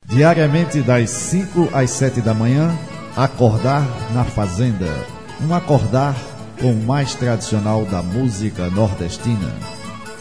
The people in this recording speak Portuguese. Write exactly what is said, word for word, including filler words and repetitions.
Diariamente das cinco às sete da manhã, Acordar na Fazenda. Um acordar com o mais tradicional da música nordestina.